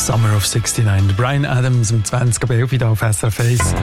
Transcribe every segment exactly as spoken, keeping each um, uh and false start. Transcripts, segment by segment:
Summer of sixty-nine. Bryan Adams um zwanzig Uhr elf auf S R F eins.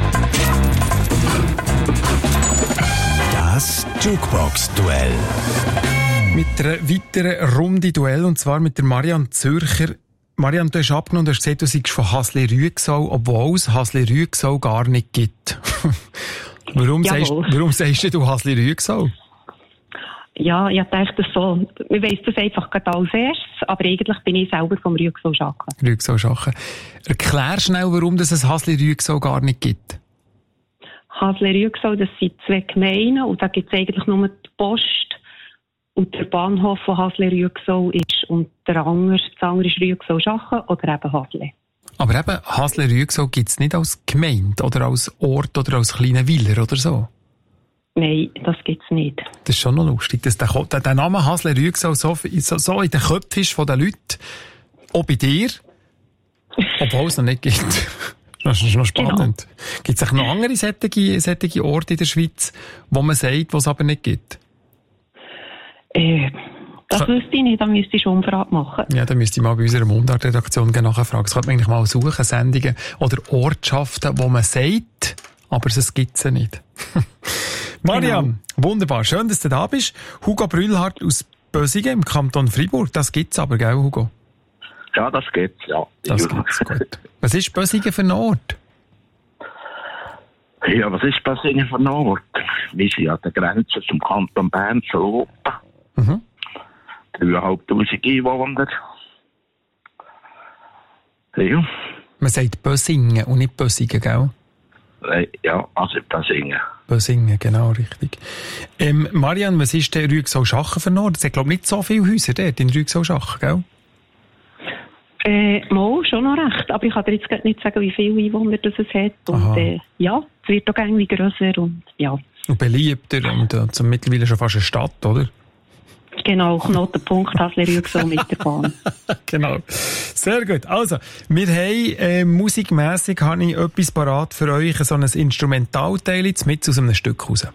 Das Jukebox-Duell. Mit einer weiteren Runde Duell, und zwar mit der Marianne Zürcher. Marianne, du hast abgenommen und hast gesagt, du seist von Hasle-Rüegsau, obwohl es Hasle-Rüegsau gar nicht gibt. warum, sagst, warum sagst du Hasle-Rüegsau? Ja, ich dachte das so. Man weiss das einfach gerade als erstes, aber eigentlich bin ich selber vom Rüegsau-Schachen. Rüegsau-Schachen. Erklär schnell, warum es ein Hasle-Rüegsau gar nicht gibt. Hasle-Rüegsau, das sind zwei Gemeinden und da gibt es eigentlich nur die Post und der Bahnhof von Hasle-Rüegsau ist. Und der andere, das andere ist Rüegsau-Schachen oder eben Hasle. Aber eben, Hasle-Rüegsau gibt es nicht als Gemeinde oder als Ort oder als kleiner Weiler oder so? Nein, das gibt es nicht. Das ist schon noch lustig, dass der, der, der Name Hasle-Rüegsau so, so, so in den Köpfen ist von den Leuten, auch bei dir, obwohl es noch nicht gibt. Das ist noch spannend. Genau. Gibt es auch noch andere solche, solche Orte in der Schweiz, wo man sagt, wo es aber nicht gibt? Äh, das wüsste ich nicht, da müsste ich schon Umfrage machen. Ja, dann müsste ich mal bei unserer Mundart-Redaktion nachfragen. Das könnte man eigentlich mal suchen, Sendungen oder Ortschaften, wo man sagt, aber es gibt sie nicht. Marianne, genau. Wunderbar. Schön, dass du da bist. Hugo Brühlhardt aus Bösingen im Kanton Freiburg. Das gibt's aber, gell, Hugo? Ja, das gibt's, ja. Das gibt's, gut. Was ist Bösingen für ein Ort? Ja, was ist Bösingen für ein Ort? Wir sind an der Grenze zum Kanton Bern, zu Europa. Mhm. dreitausendfünfhundert Einwohner. Ja. Man sagt Bösingen und nicht Bösingen, gell? Ja, also Bösingen. Bösingen, genau, richtig. Ähm, Marianne, was ist der Rüegsau-Schachen für ein Ort? Es hat, glaube ich, nicht so viele Häuser dort in Rüegsau-Schachen, gell? Äh, mal, schon noch recht. Aber ich kann dir jetzt nicht sagen, wie viele Einwohner das es hat. Und äh, ja, es wird auch irgendwie grösser und ja. Und beliebter und äh, zum mittlerweile schon fast eine Stadt, oder? Genau, Knotenpunkt Hasle-Rüegsau mit der Bahn. Genau. Sehr gut. Also, wir haben äh, musikmässig habe ich etwas parat für euch, so ein Instrumentalteil mit aus einem Stück raus.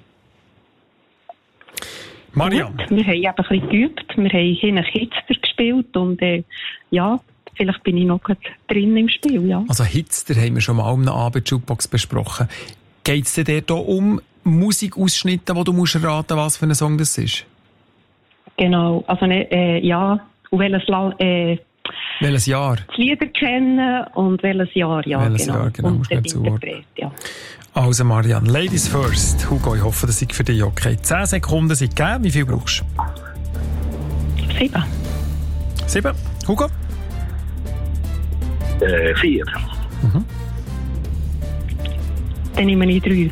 Marianne. Gut, wir haben eben ein bisschen geübt. Wir haben hier einen Hitster gespielt und äh, ja, vielleicht bin ich noch drin im Spiel, ja. Also Hitster haben wir schon mal am Abend Jukebox besprochen. Geht es dir da um Musikausschnitte, wo du musst raten, was für ein Song das ist? Genau, also äh, ja, und welches, äh, welches Jahr? Die Lieder kennen und welches Jahr, ja, welches genau. Jahr, genau, und der Interpret, ja. Also Marianne, Ladies first. Hugo, ich hoffe, das ist für dich okay. Zehn Sekunden sind gegeben. Wie viel brauchst du? Sieben. Sieben? Hugo? Äh, vier. Mhm. Dann nehme ich drei.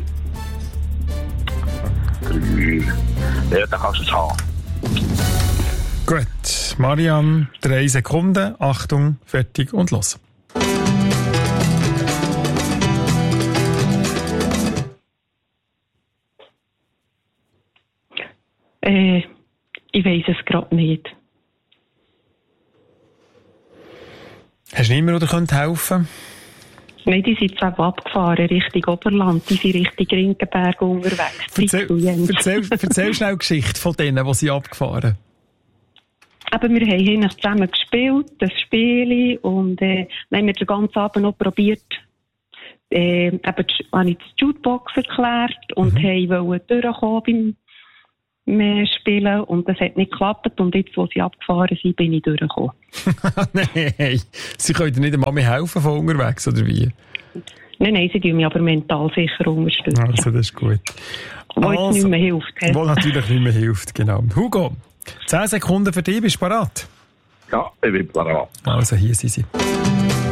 Drei. Ja, dann kannst du es haben. Gut, Marianne, drei Sekunden. Achtung, fertig und los. Äh, ich weiss es gerade nicht. Hast du niemanden, der helfen könnte? Nein, die sind zwar abgefahren, Richtung Oberland, die sind Richtung Rinkenberg unterwegs. Erzähl, erzähl, erzähl schnell die Geschichte von denen, die sie abgefahren. Aber wir haben hier zusammen gespielt, das Spiel, und äh, dann haben wir den ganzen Abend noch probiert, äh, eben, habe ich die Jukebox erklärt und mhm. wollten durchkommen beim Spielen, und das hat nicht geklappt, und jetzt, wo sie abgefahren sind, bin ich durchgekommen. Nein, sie können dir nicht einmal mehr helfen von unterwegs, oder wie? Nein, nein, sie tun mich aber mental sicher unterstützen. Also, das ist gut. Wo also, jetzt nicht mehr hilft. Wo natürlich nicht mehr hilft, genau. Hugo, zehn Sekunden für dich, bist du bereit? Ja, ich bin bereit. Also, hier sind sie.